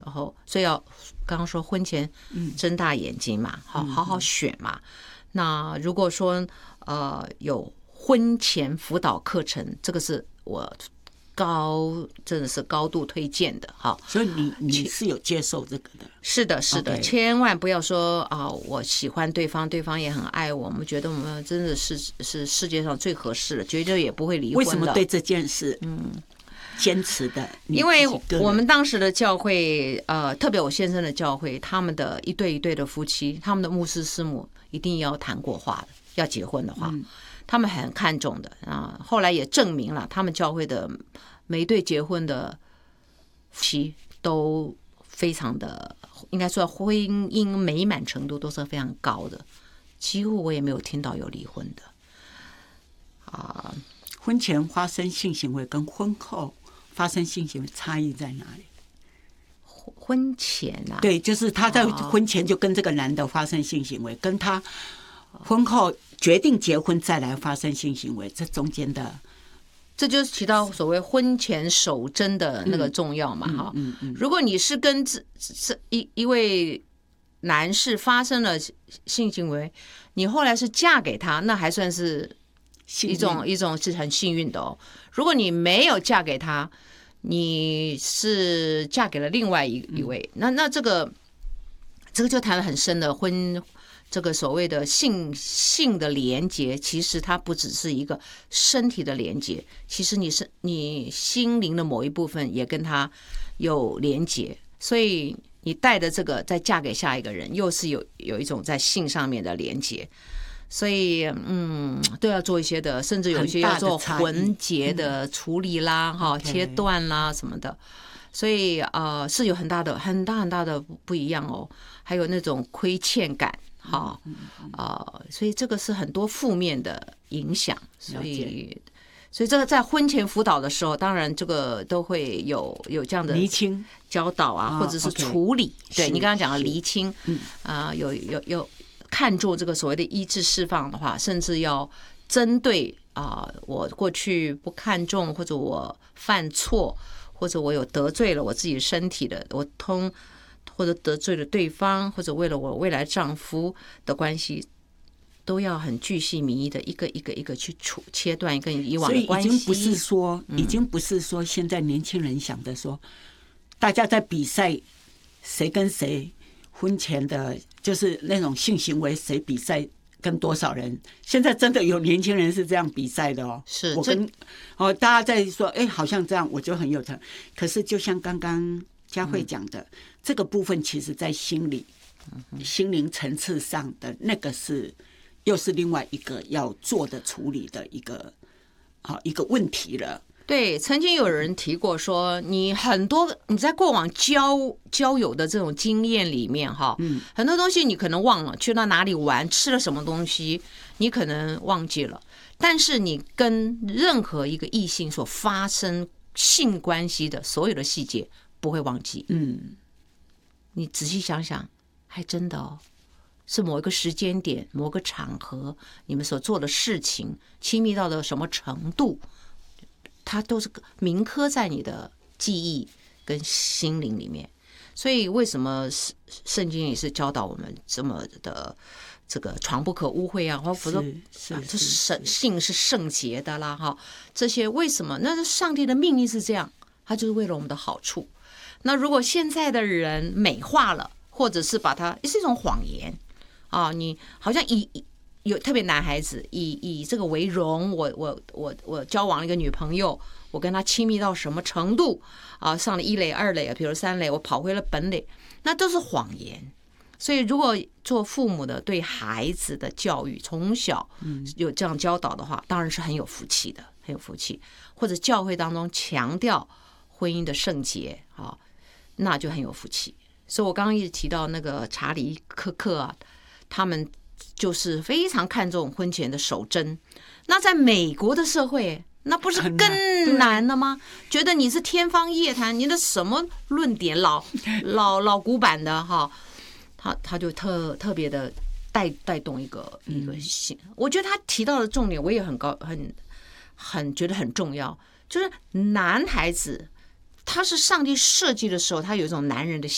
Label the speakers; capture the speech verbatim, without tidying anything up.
Speaker 1: 然后所以要刚刚说婚前睁大眼睛嘛，好好好选嘛。那如果说呃有婚前辅导课程，这个是我高真的是高度推荐的哈。
Speaker 2: 所以你你是有接受这个的？
Speaker 1: 是的，是的， okay. 千万不要说啊，我喜欢对方，对方也很爱我，我们觉得我们真的是是世界上最合适的，绝对也不会离婚的。
Speaker 2: 为什么对这件事嗯坚持的？
Speaker 1: 因为我们当时的教会，呃，特别我先生的教会，他们的一对一对的夫妻，他们的牧师师母一定要谈过话的，要结婚的话。嗯，他们很看重的啊，后来也证明了，他们教会的每一对结婚的夫妻都非常的，应该说婚姻美满程度都是非常高的，几乎我也没有听到有离婚的。啊，
Speaker 2: 婚前发生性行为跟婚后发生性行为差异在哪里？
Speaker 1: 婚前啊，
Speaker 2: 对，就是他在婚前就跟这个男的发生性行为，跟他婚后决定结婚再来发生性行为，这中间的，
Speaker 1: 这就是提到所谓婚前守贞的那个重要嘛，哈、嗯嗯嗯嗯。如果你是跟这这一一位男士发生了性行为，你后来是嫁给他，那还算是一种一种是很幸运的哦。如果你没有嫁给他，你是嫁给了另外一一位，嗯、那那这个这个就谈了很深的婚。这个所谓的性性的连结，其实它不只是一个身体的连结，其实你是你心灵的某一部分也跟他有连结，所以你带的这个再嫁给下一个人，又是有有一种在性上面的连结，所以嗯，都要做一些的，甚至有一些要做魂结的处理啦，哈、嗯，切断啦什么的。所以呃是有很大的很大很大的不一样哦，还有那种亏欠感。好，呃，所以这个是很多负面的影响，所以，所以这个在婚前辅导的时候，当然这个都会有有这样的
Speaker 2: 厘清
Speaker 1: 教导啊，或者是处理。对你刚刚讲的厘清，啊、呃，有有有看重这个所谓的医治释放的话，甚至要针对啊、呃，我过去不看重，或者我犯错，或者我有得罪了我自己身体的，我通。或者得罪了对方，或者为了我未来丈夫的关系，都要很巨细靡遗的一个一个一个去处切断跟以往的关系。
Speaker 2: 所以已经不是说，已经不是说现在年轻人想的说，大家在比赛谁跟谁婚前的，就是那种性行为谁比赛跟多少人。现在真的有年轻人是这样比赛的哦。
Speaker 1: 是
Speaker 2: 我跟哦大家在说，哎，好像这样我就很有成。可是就像刚刚佳慧讲的。嗯，这个部分其实在心理、心灵层次上的那个是，又是另外一个要做的处理的一个好一个问题了。
Speaker 1: 对，曾经有人提过说，你很多你在过往交交友的这种经验里面，哈，嗯，很多东西你可能忘了，去到哪里玩，吃了什么东西，你可能忘记了，但是你跟任何一个异性所发生性关系的所有的细节不会忘记，嗯。你仔细想想，还真的哦，是某一个时间点、某个场合，你们所做的事情，亲密到了什么程度，它都是铭刻在你的记忆跟心灵里面。所以，为什么圣经也是教导我们这么的这个床不可污秽啊，或者说这圣性是圣洁的啦，哈，这些为什么？那是上帝的命令是这样，它就是为了我们的好处。那如果现在的人美化了，或者是把它是一种谎言啊，你好像以有特别男孩子以以这个为荣，我我我我交往了一个女朋友，我跟她亲密到什么程度啊？上了一垒、二垒，比如三垒，我跑回了本垒，那都是谎言。所以，如果做父母的对孩子的教育从小有这样教导的话，当然是很有福气的，很有福气。或者教会当中强调婚姻的圣洁啊。那就很有福气。所以我刚刚一直提到那个查理科克啊，他们就是非常看重婚前的守贞。那在美国的社会，那不是更难了吗？觉得你是天方夜谭，你的什么论点老老老古板的哈，他他就特特别的带带动一个一个性。我觉得他提到的重点，我也很高很很觉得很重要，就是男孩子。他是上帝设计的时候，他有一种男人的